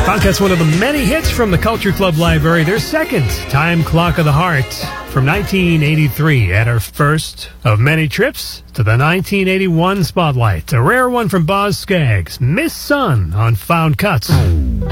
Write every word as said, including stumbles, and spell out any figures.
That's one of the many hits from the Culture Club library. Their second, Time Clock of the Heart, from nineteen eighty-three, at our first of many trips to the nineteen eighty-one Spotlight. A rare one from Boz Scaggs, Miss Sun on Found Cuts.